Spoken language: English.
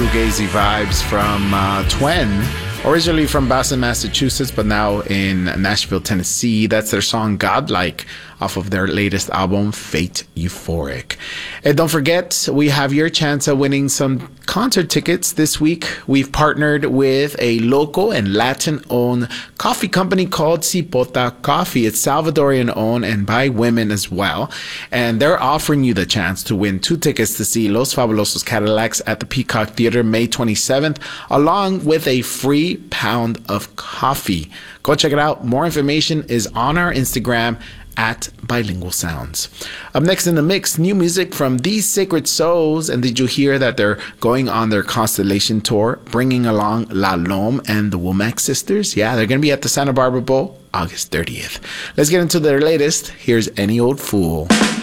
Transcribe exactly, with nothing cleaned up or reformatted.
shoegazy vibes from uh, Twen, originally from Boston, Massachusetts, but now in Nashville, Tennessee. That's their song Godlike off of their latest album, Fate Euphoric. And don't forget, we have your chance of winning some concert tickets this week. We've partnered with a local and Latin-owned coffee company called Cipota Coffee. It's Salvadorian-owned and by women as well. And they're offering you the chance to win two tickets to see Los Fabulosos Cadillacs at the Peacock Theater May twenty-seventh, along with a free pound of coffee. Go check it out. More information is on our Instagram at Bilingual Sounds. Up next in the mix, new music from These Sacred Souls. And did you hear that they're going on their Constellation tour, bringing along La Lome and the Womack sisters? Yeah, they're going to be at the Santa Barbara Bowl August thirtieth. Let's get into their latest. Here's Any Old Fool.